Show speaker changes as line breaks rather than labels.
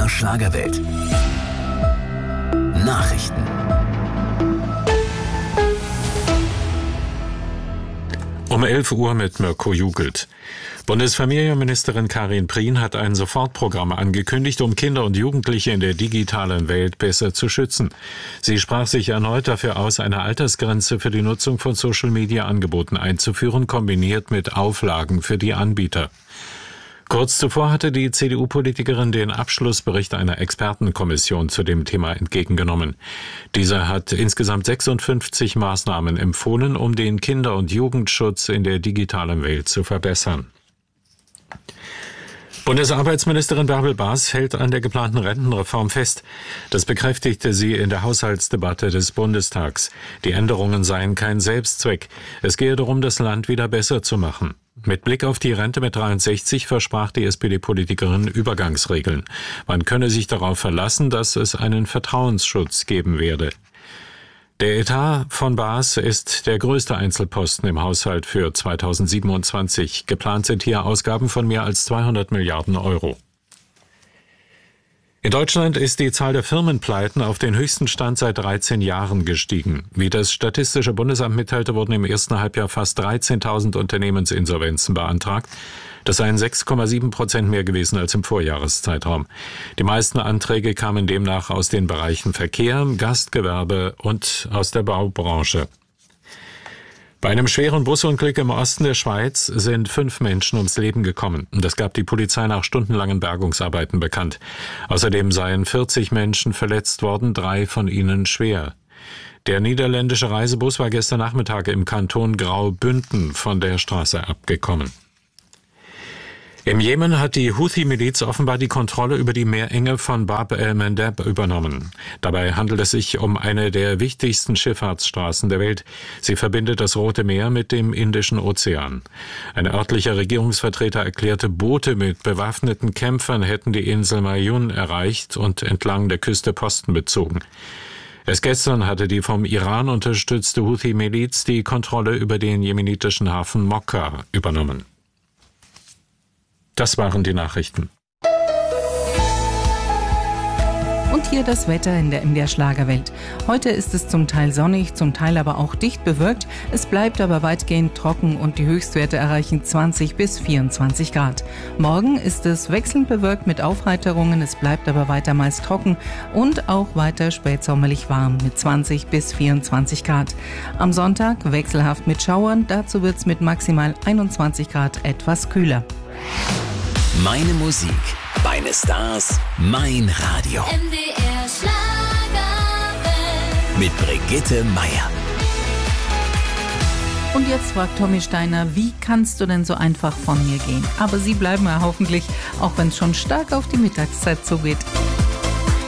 MDR Schlagerwelt. Nachrichten.
Um 11 Uhr mit Mirko Jugelt. Bundesfamilienministerin Karin Prien hat ein Sofortprogramm angekündigt, um Kinder und Jugendliche in der digitalen Welt besser zu schützen. Sie sprach sich erneut dafür aus, eine Altersgrenze für die Nutzung von Social-Media-Angeboten einzuführen, kombiniert mit Auflagen für die Anbieter. Kurz zuvor hatte die CDU-Politikerin den Abschlussbericht einer Expertenkommission zu dem Thema entgegengenommen. Dieser hat insgesamt 56 Maßnahmen empfohlen, um den Kinder- und Jugendschutz in der digitalen Welt zu verbessern. Bundesarbeitsministerin Bärbel Baas hält an der geplanten Rentenreform fest. Das bekräftigte sie in der Haushaltsdebatte des Bundestags. Die Änderungen seien kein Selbstzweck. Es gehe darum, das Land wieder besser zu machen. Mit Blick auf die Rente mit 63 versprach die SPD-Politikerin Übergangsregeln. Man könne sich darauf verlassen, dass es einen Vertrauensschutz geben werde. Der Etat von Baas ist der größte Einzelposten im Haushalt für 2027. Geplant sind hier Ausgaben von mehr als 200 Milliarden Euro. In Deutschland ist die Zahl der Firmenpleiten auf den höchsten Stand seit 13 Jahren gestiegen. Wie das Statistische Bundesamt mitteilte, wurden im ersten Halbjahr fast 13.000 Unternehmensinsolvenzen beantragt. Das seien 6,7% mehr gewesen als im Vorjahreszeitraum. Die meisten Anträge kamen demnach aus den Bereichen Verkehr, Gastgewerbe und aus der Baubranche. Bei einem schweren Busunglück im Osten der Schweiz sind 5 Menschen ums Leben gekommen. Das gab die Polizei nach stundenlangen Bergungsarbeiten bekannt. Außerdem seien 40 Menschen verletzt worden, 3 von ihnen schwer. Der niederländische Reisebus war gestern Nachmittag im Kanton Graubünden von der Straße abgekommen. Im Jemen hat die Houthi-Miliz offenbar die Kontrolle über die Meerenge von Bab el-Mandeb übernommen. Dabei handelt es sich um eine der wichtigsten Schifffahrtsstraßen der Welt. Sie verbindet das Rote Meer mit dem Indischen Ozean. Ein örtlicher Regierungsvertreter erklärte, Boote mit bewaffneten Kämpfern hätten die Insel Mayun erreicht und entlang der Küste Posten bezogen. Erst gestern hatte die vom Iran unterstützte Houthi-Miliz die Kontrolle über den jemenitischen Hafen Mokka übernommen. Das waren die Nachrichten.
Und hier das Wetter in der MDR Schlagerwelt. Heute ist es zum Teil sonnig, zum Teil aber auch dicht bewölkt. Es bleibt aber weitgehend trocken und die Höchstwerte erreichen 20 bis 24 Grad. Morgen ist es wechselnd bewölkt mit Aufheiterungen, es bleibt aber weiter meist trocken und auch weiter spätsommerlich warm mit 20 bis 24 Grad. Am Sonntag wechselhaft mit Schauern, dazu wird es mit maximal 21 Grad etwas kühler.
Meine Musik, meine Stars, mein Radio.
MDR Schlagerwelt.
Mit Brigitte Meier.
Und jetzt fragt Tommy Steiner, wie kannst du denn so einfach von mir gehen? Aber Sie bleiben ja hoffentlich, auch wenn es schon stark auf die Mittagszeit zugeht.